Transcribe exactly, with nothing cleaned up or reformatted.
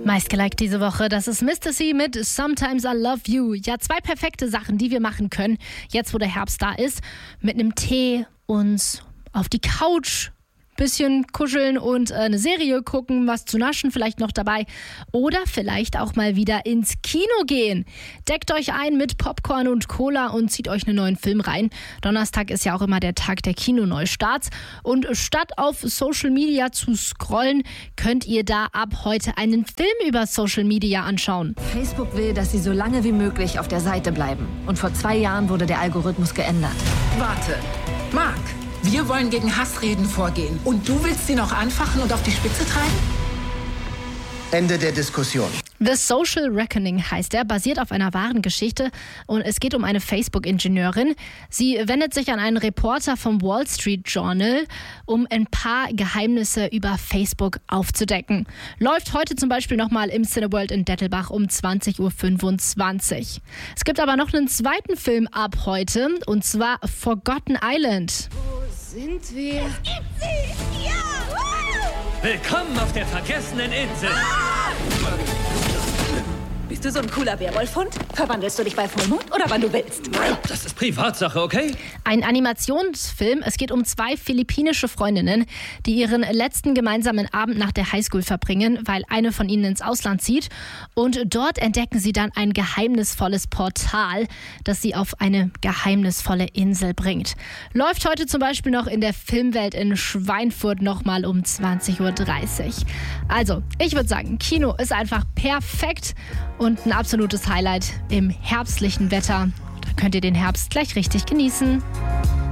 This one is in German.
Meistgeliked diese Woche, das ist Mister C mit Sometimes I Love You. Ja, zwei perfekte Sachen, die wir machen können, jetzt wo der Herbst da ist. Mit einem Tee uns auf die Couch bisschen kuscheln und äh, eine Serie gucken, was zu naschen vielleicht noch dabei. Oder vielleicht auch mal wieder ins Kino gehen. Deckt euch ein mit Popcorn und Cola und zieht euch einen neuen Film rein. Donnerstag ist ja auch immer der Tag der Kinoneustarts. Und statt auf Social Media zu scrollen, könnt ihr da ab heute einen Film über Social Media anschauen. Facebook will, dass sie so lange wie möglich auf der Seite bleiben. Und vor zwei Jahren wurde der Algorithmus geändert. Warte, Marc. Wir wollen gegen Hassreden vorgehen. Und du willst sie noch anfachen und auf die Spitze treiben? Ende der Diskussion. The Social Reckoning heißt er, basiert auf einer wahren Geschichte und es geht um eine Facebook-Ingenieurin. Sie wendet sich an einen Reporter vom Wall Street Journal, um ein paar Geheimnisse über Facebook aufzudecken. Läuft heute zum Beispiel nochmal im Cineworld in Dettelbach um zwanzig Uhr fünfundzwanzig. Es gibt aber noch einen zweiten Film ab heute und zwar Forgotten Island. Wo sind wir? Es gibt sie! Ja! Willkommen auf der vergessenen Insel! Ah! Bist du so ein cooler Werwolfhund? Verwandelst du dich bei Vollmond oder wann du willst? Das ist Privatsache, okay? Ein Animationsfilm. Es geht um zwei philippinische Freundinnen, die ihren letzten gemeinsamen Abend nach der Highschool verbringen, weil eine von ihnen ins Ausland zieht. Und dort entdecken sie dann ein geheimnisvolles Portal, das sie auf eine geheimnisvolle Insel bringt. Läuft heute zum Beispiel noch in der Filmwelt in Schweinfurt nochmal um zwanzig Uhr dreißig. Also, ich würde sagen, Kino ist einfach perfekt und ein absolutes Highlight im herbstlichen Wetter. Da könnt ihr den Herbst gleich richtig genießen.